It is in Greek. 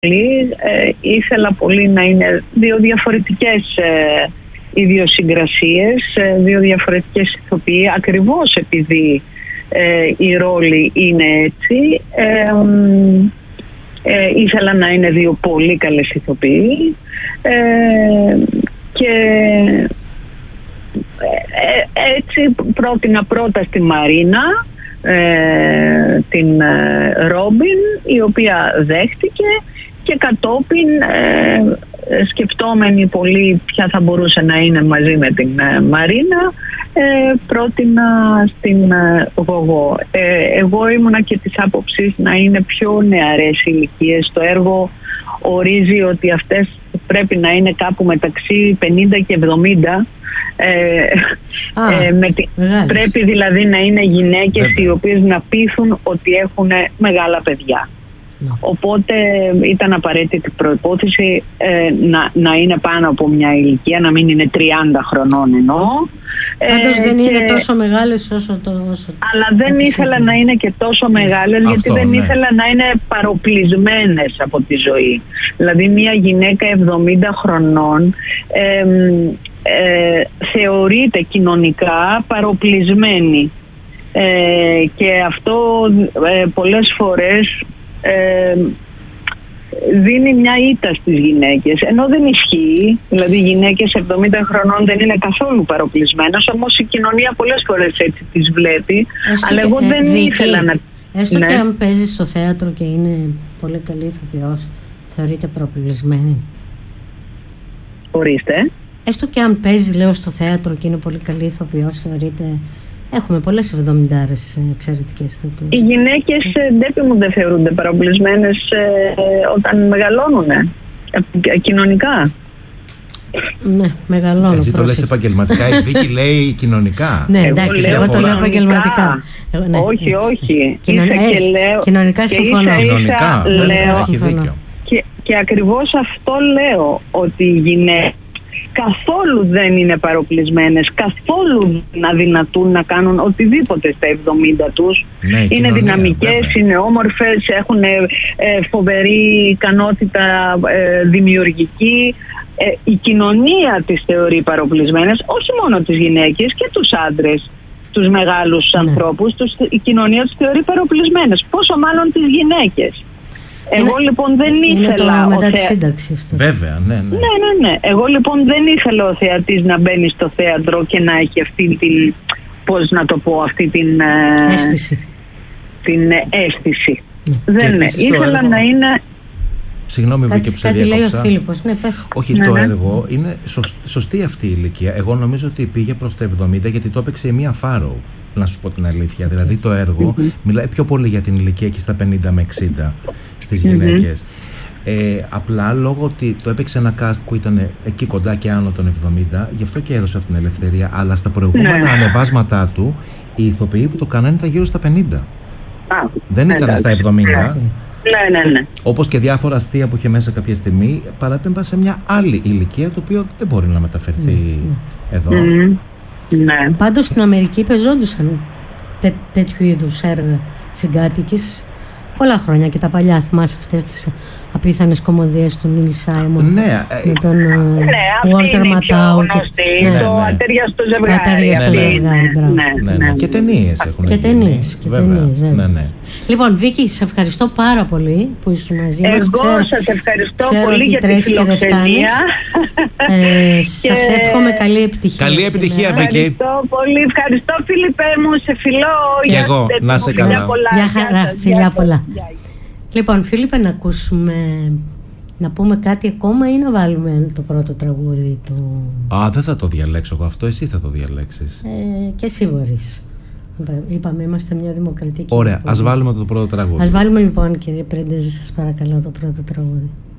ήθελα πολύ να είναι δύο διαφορετικές ιδιοσυγκρασίες, δύο διαφορετικές ηθοποιοί, ακριβώς επειδή οι ρόλοι είναι έτσι. Ήθελα να είναι δύο πολύ καλές ηθοποιοί και έτσι πρότεινα πρώτα στη Μαρίνα την Ρόμπιν, η οποία δέχτηκε, και κατόπιν σκεφτόμενοι πολύ ποια θα μπορούσε να είναι μαζί με την Μαρίνα, πρότεινα στην Γογό. Εγώ ήμουνα και της άποψης να είναι πιο νεαρές ηλικίες. Το έργο ορίζει ότι αυτές πρέπει να είναι κάπου μεταξύ 50 και 70. Πρέπει δηλαδή να είναι γυναίκες οι οποίες να πείθουν ότι έχουν μεγάλα παιδιά. Οπότε ήταν απαραίτητη προϋπόθεση να είναι πάνω από μια ηλικία, να μην είναι 30 χρονών εννοώ. Πάντως δεν είναι τόσο μεγάλες όσο το... Αλλά δεν ήθελα να είναι και τόσο μεγάλες, γιατί δεν ήθελα να είναι παροπλισμένες από τη ζωή. Δηλαδή μια γυναίκα 70 χρονών θεωρείται κοινωνικά παροπλισμένη. Και αυτό πολλές φορές δίνει μια ήττα στις γυναίκες, ενώ δεν ισχύει. Δηλαδή οι γυναίκες 70 χρονών δεν είναι καθόλου παροπλισμένες, όμως η κοινωνία πολλές φορές έτσι τις βλέπει. Αλλά εγώ δεν ήθελα να... Έστω και αν παίζει στο θέατρο και είναι πολύ καλή ηθοποιός, θεωρείται παροπλισμένη? Ορίστε. Έστω και αν παίζει, λέω, στο θέατρο και είναι πολύ καλή ηθοποιός, θεωρείται... Έχουμε πολλές 70άρες εξαιρετικές ηθοποιούς. Οι γυναίκες δεν θεωρούνται παροπλισμένες όταν μεγαλώνουνε κοινωνικά. Ναι, μεγαλώνω. Εσύ το λες επαγγελματικά, η Βίκη λέει κοινωνικά. Ναι, εντάξει, εγώ το λέω επαγγελματικά. Όχι. Κοινωνικά συμφωνώ. Κοινωνικά, έχει δίκιο. Και ακριβώς αυτό λέω, ότι οι γυναίκες καθόλου δεν είναι παροπλισμένες, καθόλου να δυνατούν να κάνουν οτιδήποτε στα 70 τους. Ναι, είναι δυναμικές, είναι όμορφες, έχουν φοβερή ικανότητα δημιουργική. Η κοινωνία τις θεωρεί παροπλισμένες, όχι μόνο τις γυναίκες και τους άντρες, τους μεγάλους ανθρώπους. Η κοινωνία τους θεωρεί παροπλισμένες, πόσο μάλλον τις γυναίκες. Εγώ λοιπόν δεν ήθελα. Είναι μετά τη σύνταξη αυτό. Βέβαια, ναι. Εγώ λοιπόν δεν ήθελα ο θεατής να μπαίνει στο θέατρο και να έχει αυτή την. Πώς να το πω, αυτή την. Αίσθηση. Την αίσθηση. Δεν ήθελα να είναι. Συγγνώμη, Βίκη, που σε διακόψα. Λέει ο Φίλιππος. Ναι, πες. Όχι, το έργο είναι σωστή αυτή η ηλικία. Εγώ νομίζω ότι πήγε προς τα 70 γιατί το έπαιξε η Μία Φάρο. Να σου πω την αλήθεια. Δηλαδή το έργο μιλάει πιο πολύ για την ηλικία εκεί στα 50 με 60 στις γυναίκες. Απλά λόγω ότι το έπαιξε ένα cast που ήταν εκεί κοντά και άνω των 70, γι' αυτό και έδωσε αυτή την ελευθερία. Αλλά στα προηγούμενα ανεβάσματά του, οι ηθοποιοί που το κάνανε ήταν γύρω στα 50. Δεν ήταν στα 70. Ναι. Όπως και διάφορα αστεία που είχε μέσα κάποια στιγμή, παραπέμπα σε μια άλλη ηλικία, το οποίο δεν μπορεί να μεταφερθεί εδώ. Ναι. Πάντως στην Αμερική πεζόντουσαν τέτοιου είδους έργα συγκάτοικης πολλά χρόνια, και τα παλιά, θυμάσαι αυτές τις απίθανες κομμωδίες του Νίλ Σάιμον με τον Walter Matthau. Το Ατέριαστο ζευγάρι. Και ταινίες έχουν. Και ταινίες, βέβαια. Λοιπόν, Βίκη, σε ευχαριστώ πάρα πολύ που ήσουν μαζί μας. Εγώ σας ευχαριστώ πολύ για τη φιλοξενία. Σας εύχομαι καλή επιτυχία. Καλή επιτυχία, Βίκη. Ευχαριστώ πολύ. Ευχαριστώ, Φίλιππε μου. Σε φιλώ. Και εγώ. Να σε καλά. Γεια χαρά. Φιλιά πολλά. Λοιπόν, Φίλιππε, να ακούσουμε, να πούμε κάτι ακόμα ή να βάλουμε το πρώτο τραγούδι του? Δεν θα το διαλέξω εγώ αυτό, εσύ θα το διαλέξεις. Και εσύ μπορείς. Είπαμε, είμαστε μια δημοκρατική. Ωραία, ας βάλουμε το πρώτο τραγούδι. Ας βάλουμε λοιπόν, κύριε Πρέντεζη, σας παρακαλώ, το πρώτο τραγούδι.